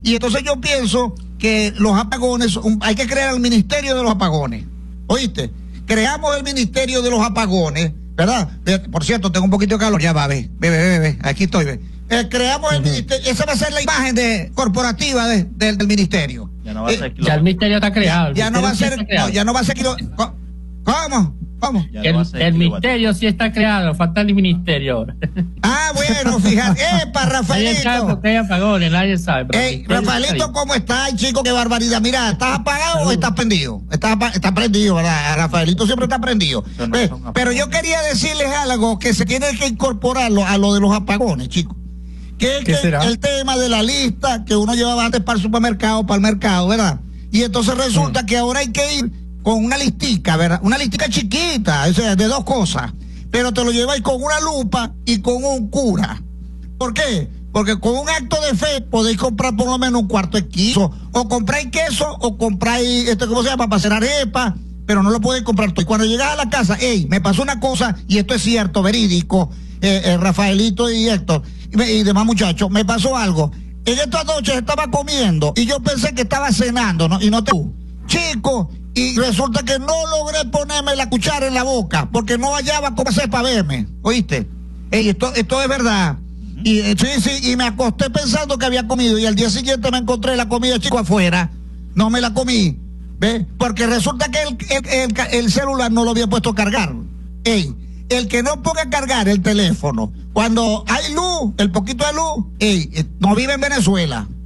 Y entonces yo pienso que los apagones, hay que crear el ministerio de los apagones. ¿Oíste? Creamos el ministerio de los apagones, ¿verdad? Por cierto, tengo un poquito de calor, ya va, ve, aquí estoy, ve. Creamos el ministerio, esa va a ser la imagen corporativa del ministerio. Ya no va a ser ya el ministerio está creado. Ya no va a ser, ya no va a ser ¿Cómo? El ministerio sí está creado, falta el ministerio. Ah, bueno, fíjate, Rafaelito. Nadie sabe. Rafaelito, ¿cómo estás, chico? Qué barbaridad. Mira, ¿estás apagado o estás prendido? Está prendido, ¿verdad? Rafaelito siempre está prendido. Pero yo quería decirles algo que se tiene que incorporarlo a lo de los apagones, chicos. ¿Qué será? El tema de la lista que uno llevaba antes para el supermercado, para el mercado, ¿verdad? Y entonces resulta que ahora hay que ir con una listica, ¿verdad? Una listica chiquita, o sea, de 2 cosas. Pero te lo lleváis con una lupa y con un cura. ¿Por qué? Porque con un acto de fe podéis comprar por lo menos un cuarto de queso. O compráis queso, o compráis, ¿cómo se llama? Para hacer arepa, pero no lo podéis comprar todo. Y cuando llegas a la casa, me pasó una cosa, y esto es cierto, verídico, Rafaelito y Héctor, y demás muchachos, me pasó algo. En estas noches estaba comiendo, y yo pensé que estaba cenando, ¿no? Y no te... Chico, y resulta que no logré ponerme la cuchara en la boca, porque no hallaba cómo hacer para verme, ¿oíste? Esto es verdad. Y sí, y me acosté pensando que había comido, y al día siguiente me encontré la comida, chico, afuera. No me la comí, ¿ves? Porque resulta que el celular no lo había puesto a cargar. El que no ponga a cargar el teléfono cuando hay luz, el poquito de luz, no vive en Venezuela.